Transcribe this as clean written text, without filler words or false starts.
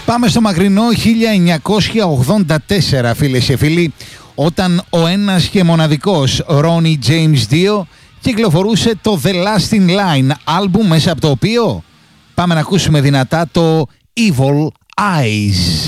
Πάμε στο μακρινό 1984, φίλες και φίλοι, όταν ο ένας και μοναδικός Ronnie James Dio κυκλοφορούσε το The Last in Line, άλμπουμ μέσα από το οποίο πάμε να ακούσουμε δυνατά το Evil Eyes.